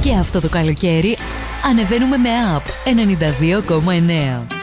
Και αυτό το καλοκαίρι ανεβαίνουμε με Up 92,9.